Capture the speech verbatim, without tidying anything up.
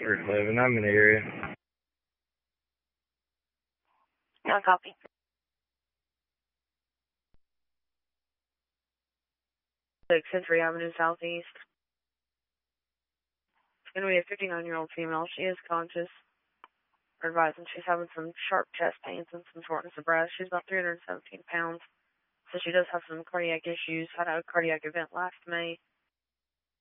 for eleven. I'm in the area. No copy. Century Avenue Southeast. It's going to be a fifty-nine-year-old female. She is conscious. We're advising she's having some sharp chest pains and some shortness of breath. She's about three hundred seventeen pounds, so she does have some cardiac issues. Had a cardiac event last May.